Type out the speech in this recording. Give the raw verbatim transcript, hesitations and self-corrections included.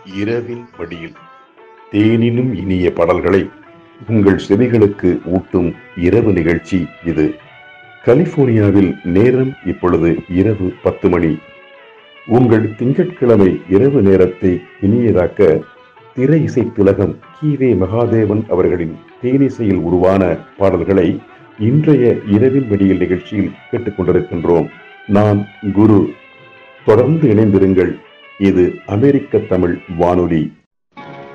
இரவின் மடியில் தேனினும் இனிய பாடல்களை உங்கள் செவிகளுக்கு ஊட்டும் இரவு நிகழ்ச்சி இது. கலிபோர்னியாவில் நேரம் இப்பொழுது இரவு பத்து மணி. உங்கள் திங்கட்கிழமை இரவு நேரத்தை இனியதாக்க திரை இசை திலகம் கி.வே. மகாதேவன் அவர்களின் தேனிசையில் உருவான பாடல்களை இன்றைய இரவின் மடியில் நிகழ்ச்சியில் கேட்டுக்கொண்டிருக்கின்றோம். நான் குரு. தொடர்ந்து இணைந்திருங்கள். இது அமெரிக்க தமிழ் வானொலி.